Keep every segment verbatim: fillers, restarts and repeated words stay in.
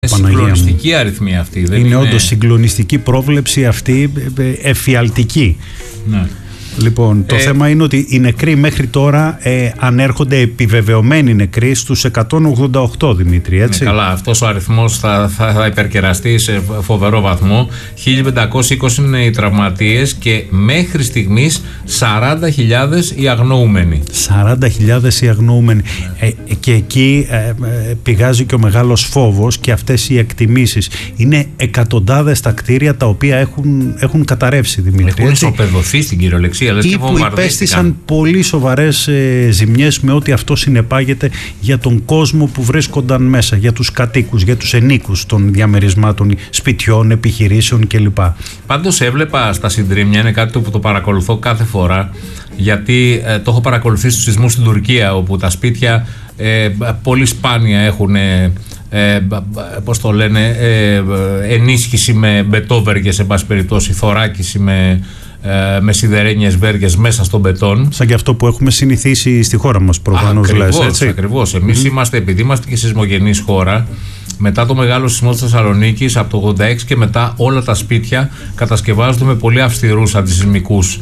Συγκλονιστική αριθμή αυτή. Δεν είναι, είναι όντως συγκλονιστική πρόβλεψη αυτή, εφιαλτική. Ναι. Λοιπόν, το ε, θέμα είναι ότι οι νεκροί μέχρι τώρα ε, ανέρχονται επιβεβαιωμένοι νεκροί στους εκατόν ογδόντα οκτώ, Δημήτρη, έτσι. Ναι, καλά, αυτός ο αριθμός θα, θα, θα υπερκεραστεί σε φοβερό βαθμό. χίλια πεντακόσιοι είκοσι είναι οι τραυματίες και μέχρι στιγμής σαράντα χιλιάδες οι αγνοούμενοι. σαράντα χιλιάδες οι αγνοούμενοι. Ναι. Ε, και εκεί ε, ε, πηγάζει και ο μεγάλος φόβος και αυτές οι εκτιμήσεις. Είναι εκατοντάδες τα κτίρια τα οποία έχουν, έχουν καταρρεύσει, Δημήτρη. Έχουν ισοπεδωθεί στην κυριολεξία. Ή που υπέστησαν πολύ σοβαρές ε, ζημιές με ό,τι αυτό συνεπάγεται για τον κόσμο που βρίσκονταν μέσα, για τους κατοίκους, για τους ενίκους των διαμερισμάτων σπιτιών, επιχειρήσεων κλπ. Πάντως έβλεπα στα συντρίμμια, είναι κάτι που το παρακολουθώ κάθε φορά, γιατί ε, το έχω παρακολουθήσει στους σεισμούς στην Τουρκία, όπου τα σπίτια ε, πολύ σπάνια έχουν ε, ε, πώς το λένε, ε, ενίσχυση με μπετόβεργες, σε πάση περιπτώσει θωράκιση με με σιδερένιες βέργες μέσα στον μπετόν. Σαν και αυτό που έχουμε συνηθίσει στη χώρα μας προφανώς. Ακριβώς, λες, έτσι. ακριβώς. Εμείς mm-hmm. είμαστε, επειδή είμαστε και σεισμογενής χώρα, μετά το μεγάλο σεισμό της Θεσσαλονίκης από το ογδόντα έξι και μετά όλα τα σπίτια κατασκευάζονται με πολύ αυστηρούς αντισεισμικούς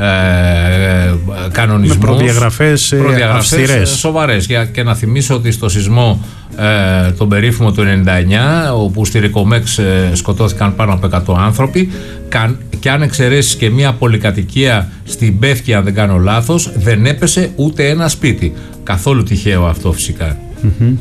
ε, κανονισμούς. Με προδιαγραφές, προδιαγραφές αυστηρές. Σοβαρές. Για, και να θυμίσω ότι στο σεισμό ε, τον περίφημο του ενενήντα εννιά, όπου στη Ρικομέξ ε, σκοτώθηκαν πάνω από εκατό άνθρωποι, καν, και αν εξαιρέσεις και μια πολυκατοικία στην Πεύκη, αν δεν κάνω λάθος, δεν έπεσε ούτε ένα σπίτι. Καθόλου τυχαίο αυτό φυσικά. Mm-hmm.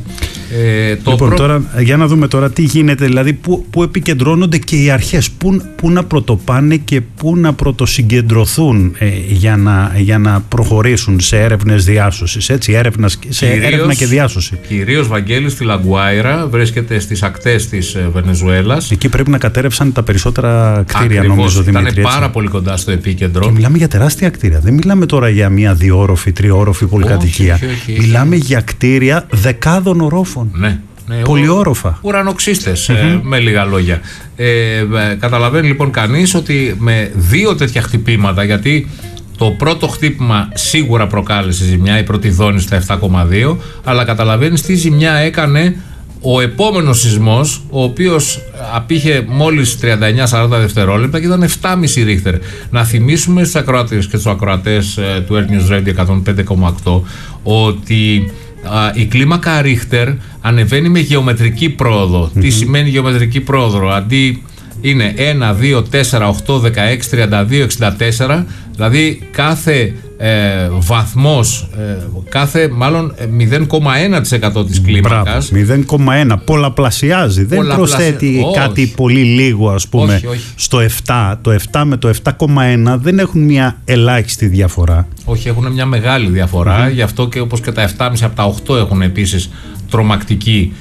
Ε, το λοιπόν, προ... τώρα, για να δούμε τώρα τι γίνεται, δηλαδή πού, πού επικεντρώνονται και οι αρχές, πού, πού να πρωτοπάνε και πού να πρωτοσυγκεντρωθούν ε, για, να, για να προχωρήσουν σε έρευνες διάσωσης, έτσι, έρευνα, σε κυρίως, έρευνα και διάσωση. Κυρίως, Βαγγέλη, στη Λαγκουάιρα, βρίσκεται στις ακτές της Βενεζουέλας. Εκεί πρέπει να κατέρευσαν τα περισσότερα κτίρια. Ακριβώς, νομίζω, Δημήτρη. Ήταν πάρα πολύ κοντά στο επίκεντρο. Και μιλάμε για τεράστια κτίρια. Δεν μιλάμε τώρα για μια διόροφη, τριόροφη πολυκατοικία. Όχι, όχι, όχι, μιλάμε όχι. για κτίρια δεκάδων ορόφων. Ναι, ναι, πολυόροφα. Ουρανοξύστες, mm-hmm. ε, με λίγα λόγια. Ε, ε, καταλαβαίνει λοιπόν κανείς ότι με δύο τέτοια χτυπήματα, γιατί το πρώτο χτύπημα σίγουρα προκάλεσε ζημιά, η πρώτη δόνηση στα επτά κόμμα δύο, αλλά καταλαβαίνεις τι ζημιά έκανε ο επόμενος σεισμός, ο οποίος απήχε μόλις τριάντα εννιά σαράντα δευτερόλεπτα και ήταν επτά κόμμα πέντε ρίχτερ. Να θυμίσουμε στους ακροατές και στους ακροατές ε, του Air News Radio εκατόν πέντε κόμμα οκτώ ότι α, η κλίμακα Ρίχτερ ανεβαίνει με γεωμετρική πρόοδο. Mm-hmm. Τι σημαίνει γεωμετρική πρόοδο? Αντί είναι ένα, δύο, τέσσερα, οκτώ, δεκαέξι, τριάντα δύο, εξήντα τέσσερα, δηλαδή κάθε ε, βαθμός, ε, κάθε μάλλον μηδέν κόμμα ένα τοις εκατό της κλίμακας. μηδέν κόμμα ένα, πολλαπλασιάζει, δεν Πολλαπλασια... προσθέτει όχι. κάτι πολύ λίγο, ας πούμε, όχι, όχι. στο επτά. Το επτά με το επτά κόμμα ένα δεν έχουν μια ελάχιστη διαφορά. Όχι, έχουν μια μεγάλη διαφορά, mm-hmm. γι' αυτό και όπως και τα επτά κόμμα πέντε από τα οκτώ έχουν επίσης τρομακτική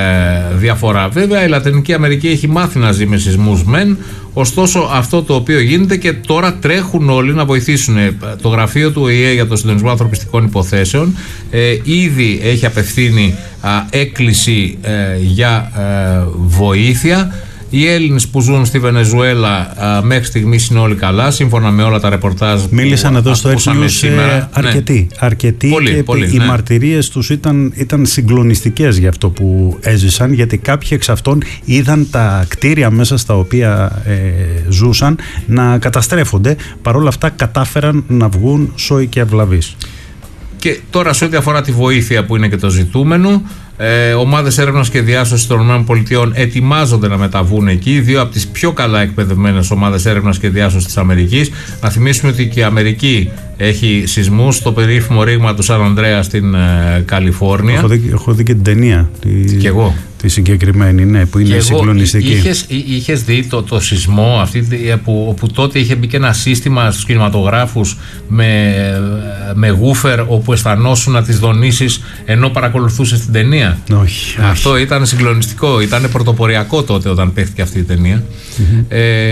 Ε, διαφορά. Βέβαια η Λατινική Αμερική έχει μάθει να ζει με σεισμούς μεν, ωστόσο αυτό το οποίο γίνεται, και τώρα τρέχουν όλοι να βοηθήσουν. Το γραφείο του Ο Η Ε για το συντονισμό ανθρωπιστικών υποθέσεων ε, ήδη έχει απευθύνει α, έκκληση ε, για ε, βοήθεια. Οι Έλληνες που ζουν στη Βενεζουέλα α, μέχρι στιγμής είναι όλοι καλά, σύμφωνα με όλα τα ρεπορτάζ που μίλησαν εδώ στο Air News σήμερα. Αρκετοί, ναι. αρκετοί πολύ, και πολύ, οι ναι. μαρτυρίες τους ήταν, ήταν συγκλονιστικές για αυτό που έζησαν, γιατί κάποιοι εξ αυτών είδαν τα κτίρια μέσα στα οποία ε, ζούσαν να καταστρέφονται. Παρ' όλα αυτά κατάφεραν να βγουν σώοι και αυλαβείς. Και τώρα σε ό,τι αφορά τη βοήθεια που είναι και το ζητούμενο, ε, ομάδες έρευνας και διάσωσης των ΗΠΑ ετοιμάζονται να μεταβούν εκεί, δύο από τις πιο καλά εκπαιδευμένες ομάδες έρευνας και διάσωσης της Αμερικής. Να θυμίσουμε ότι και η Αμερική έχει σεισμούς στο περίφημο ρήγμα του Σαν Ανδρέα στην ε, Καλιφόρνια. Έχω δει, έχω δει και την ταινία. Τη... Και εγώ. Τη συγκεκριμένη, ναι, που είναι συγκλονιστική. Είχες, είχες δει το, το σεισμό αυτή, που, όπου τότε είχε μπει και ένα σύστημα στους κινηματογράφους με, με γούφερ, όπου αισθανόσουν να τις δονήσεις ενώ παρακολουθούσες την ταινία? Όχι. Αυτό όχι. Ήταν συγκλονιστικό, ήταν πρωτοποριακό τότε όταν παίχτηκε αυτή η ταινία. Mm-hmm.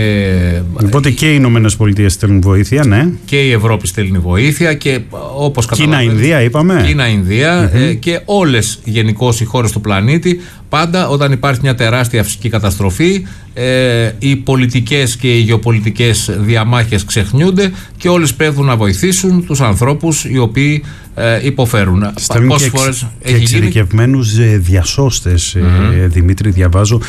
Ε, Οπότε και οι Ηνωμένες Πολιτείες στέλνουν βοήθεια, ναι. Και η Ευρώπη στέλνει βοήθεια, και όπως καταλαβαίνετε. Κίνα, Ινδία, είπαμε. Κίνα, Ινδία mm-hmm. ε, και όλες γενικώς οι χώρες του πλανήτη. Πάντα όταν υπάρχει μια τεράστια φυσική καταστροφή, ε, οι πολιτικές και οι γεωπολιτικές διαμάχες ξεχνιούνται και όλες πέφτουν να βοηθήσουν τους ανθρώπους οι οποίοι ε, υποφέρουν. Πόσες φορές έχει εξειδικευμένους γίνει... διασώστες, mm-hmm. ε, Δημήτρη, διαβάζω,